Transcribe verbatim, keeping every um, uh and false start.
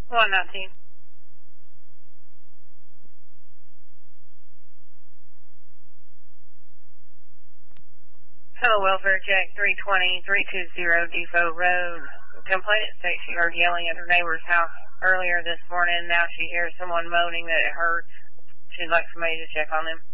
one nineteen. Hello, welfare check three twenty, three twenty Depot Road. Complainant states she heard yelling at her neighbor's house earlier this morning. Now she hears someone moaning that it hurts. She'd like somebody to check on them.